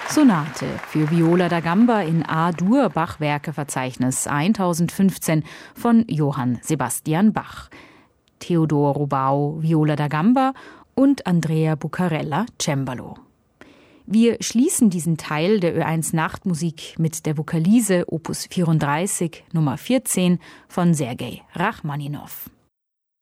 Sonate für Viola da Gamba in A-Dur Bachwerkeverzeichnis 1015 von Johann Sebastian Bach. Theodor Rubau Viola da Gamba und Andrea Bucarella Cembalo. Wir schließen diesen Teil der Ö1 Nachtmusik mit der Vokalise Opus 34 Nummer 14 von Sergei Rachmaninow.